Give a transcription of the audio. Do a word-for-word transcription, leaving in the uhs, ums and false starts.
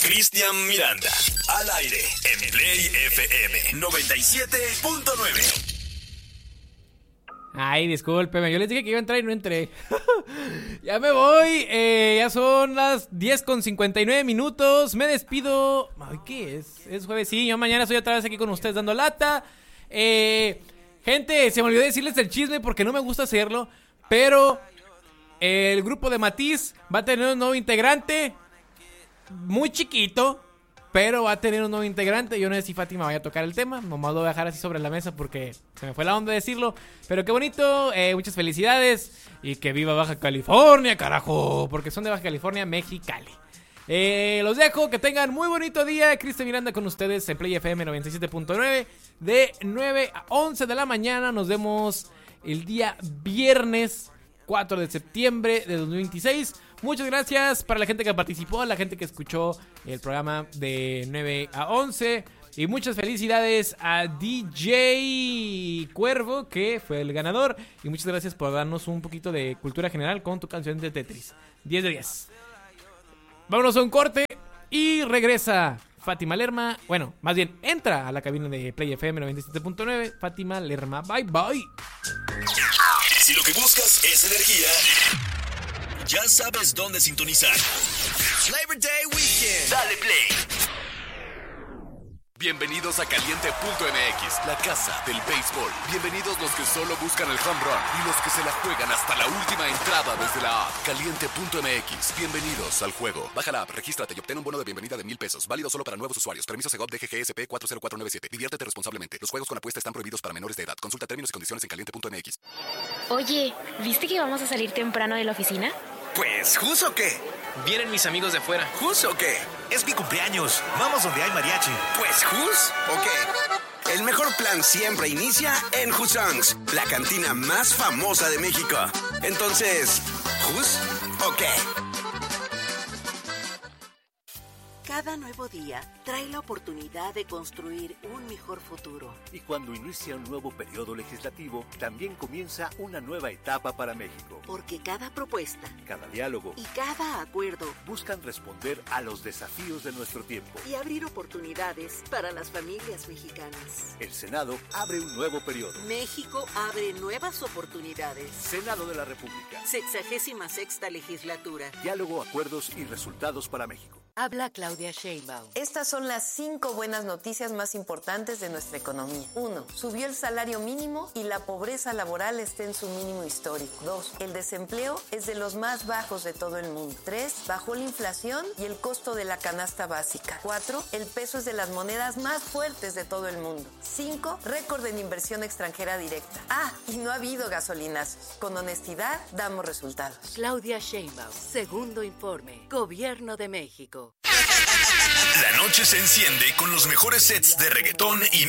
Cristian Miranda, al aire en Play F M noventa y siete punto nueve. Ay, discúlpeme, yo les dije que iba a entrar y no entré. Ya me voy, eh, ya son las diez con cincuenta y nueve minutos. Me despido. Ay, ¿qué es? Es jueves, sí, yo mañana estoy otra vez aquí con ustedes dando lata. Eh, gente, se me olvidó decirles el chisme porque no me gusta hacerlo, pero el grupo de Matiz va a tener un nuevo integrante. Muy chiquito, pero va a tener un nuevo integrante. Yo no sé si Fátima vaya a tocar el tema. Nomás lo voy a dejar así sobre la mesa porque se me fue la onda de decirlo. Pero qué bonito, eh, muchas felicidades. Y que viva Baja California, carajo. Porque son de Baja California, Mexicali. eh, Los dejo, que tengan muy bonito día. Cristian Miranda con ustedes en Play F M noventa y siete punto nueve. De nueve a once de la mañana. Nos vemos el día viernes cuatro de septiembre de dos mil veintiséis. Muchas gracias para la gente que participó, la gente que escuchó el programa de nueve a once. Y muchas felicidades a D J Cuervo, que fue el ganador. Y muchas gracias por darnos un poquito de cultura general con tu canción de Tetris. diez de diez. Vámonos a un corte y regresa Fátima Lerma. Bueno, más bien entra a la cabina de Play F M noventa y siete punto nueve. Fátima Lerma, bye bye. Si lo que buscas es energía, ya sabes dónde sintonizar. Labor Day Weekend. Dale play. Bienvenidos a Caliente punto M X, la casa del béisbol. Bienvenidos los que solo buscan el home run y los que se la juegan hasta la última entrada desde la app. Caliente punto M X, bienvenidos al juego. Baja la app, regístrate y obtén un bono de bienvenida de mil pesos. Válido solo para nuevos usuarios. Permiso Segov D G G S P cuatro cero cuatro nueve siete. Diviértete responsablemente. Los juegos con apuesta están prohibidos para menores de edad. Consulta términos y condiciones en Caliente punto M X. Oye, ¿viste que vamos a salir temprano de la oficina? Pues, ¿jus o qué? Vienen mis amigos de afuera. ¿Jus o qué? Es mi cumpleaños. Vamos donde hay mariachi. Pues, ¿jus o qué? El mejor plan siempre inicia en Jusongs, la cantina más famosa de México. Entonces, ¿jus o qué? Cada nuevo día trae la oportunidad de construir un mejor futuro. Y cuando inicia un nuevo periodo legislativo, también comienza una nueva etapa para México. Porque cada propuesta, cada diálogo y cada acuerdo buscan responder a los desafíos de nuestro tiempo y abrir oportunidades para las familias mexicanas. El Senado abre un nuevo periodo. México abre nuevas oportunidades. Senado de la República. Sexagésima sexta legislatura. Diálogo, acuerdos y resultados para México. Habla Claudia Sheinbaum. Estas son las cinco buenas noticias más importantes de nuestra economía. Uno, subió el salario mínimo y la pobreza laboral está en su mínimo histórico. Dos, el desempleo es de los más bajos de todo el mundo. Tres, bajó la inflación y el costo de la canasta básica. Cuatro, el peso es de las monedas más fuertes de todo el mundo. Cinco, récord en inversión extranjera directa. Ah, y no ha habido gasolinazos. Con honestidad, damos resultados. Claudia Sheinbaum, segundo informe, Gobierno de México. La noche se enciende con los mejores sets de reggaetón y